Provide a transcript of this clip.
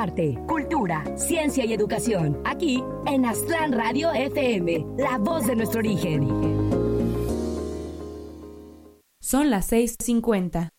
arte, cultura, ciencia y educación. Aquí en Aztlán Radio FM, la voz de nuestro origen. Son las 6:50.